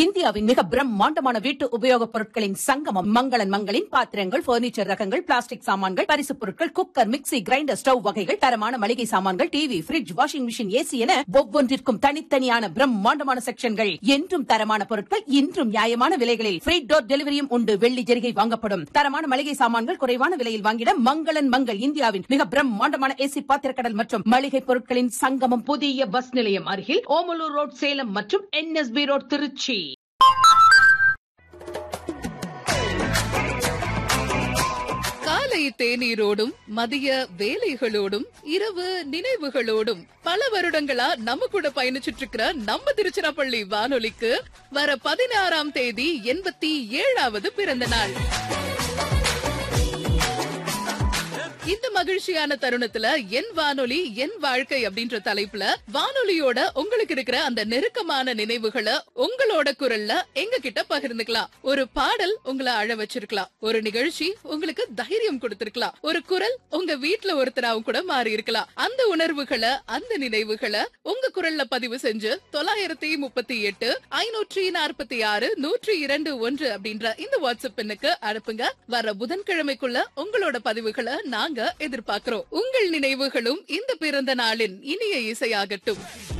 இந்தியாவின் மிக பிரம்மாண்டமான வீட்டு உபயோகப் பொருட்களின் சங்கமம் மங்களன் மங்களின் பாத்திரங்கள், பர்னிச்சர் ரகங்கள், பிளாஸ்டிக் சாமான்கள், பரிசுப் பொருட்கள், குக்கர், மிக்ஸி, கிரைண்டர், ஸ்டவ் வகைகள், தரமான மளிகை சாமான்கள், TV, fridge, washing machine, AC என ஒவ்வொன்றிற்கும் தனித்தனியான பிரம்மாண்டமான செக்ஷன்கள். என்றும் தரமான பொருட்கள், இன்றும் நியாயமான விலைகளில் ஃப்ரீ டோர் டெலிவரியும் உண்டு. வெள்ளி ஜெரிகை வாங்கப்படும். தரமான மளிகை சாமான்கள் குறைவான விலையில் வாங்கிட மங்களன் மங்கள். இந்தியாவின் மிக பிரம்மாண்டமான ஏசி பாத்திரக்கடல் மற்றும் மளிகை பொருட்களின் சங்கமம். புதிய பஸ் நிலையம் அருகில் ஓமலூர் ரோட் சேலம் மற்றும் NSB ரோட் திருச்சி. காலை தேநீரோடும் மதிய வேலைகளோடும் இரவு நினைவுகளோடும் பல வருடங்களா நம்ம கூட பயணிச்சுட்டு இருக்கிற நம்ம திருச்சிராப்பள்ளி வானொலிக்கு வர 16ஆம் தேதி 87வது பிறந்த நாள். இந்த மகிழ்ச்சியான தருணத்துல என் வானொலி என் வாழ்க்கை அப்படின்ற தலைப்புல வானொலியோட உங்களுக்கு இருக்கிற அந்த நெருக்கமான நினைவுகளை உங்களோட குரல்ல எங்க கிட்ட பகிர்ந்துக்கலாம். ஒரு பாடல் உங்களை அழ வச்சிருக்கலாம், ஒரு நிகழ்ச்சி உங்களுக்கு தைரியம் கொடுத்திருக்கலாம், ஒரு குரல் உங்க வீட்டுல ஒருத்தராவும் கூட மாறி இருக்கலாம். அந்த உணர்வுகளை அந்த நினைவுகளை உங்க குரல்ல பதிவு செஞ்சு 938 546 102 அப்படின்ற இந்த வாட்ஸ்அப் எண்ணுக்கு அனுப்புங்க. வர புதன்கிழமைக்குள்ள உங்களோட பதிவுகளை நாங்க எதிர்பார்க்கிறோம். உங்கள் நினைவுகளும் இந்த பிறந்த நாளின் இனிய இசையாகட்டும்.